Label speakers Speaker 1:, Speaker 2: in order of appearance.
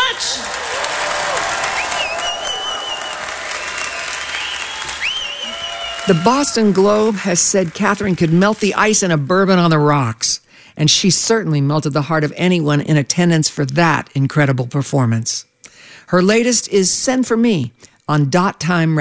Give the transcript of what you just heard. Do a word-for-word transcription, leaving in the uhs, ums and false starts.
Speaker 1: much.
Speaker 2: The Boston Globe has said Catherine could melt the ice in a bourbon on the rocks, and she certainly melted the heart of anyone in attendance for that incredible performance. Her latest is Send for Me on Dot Time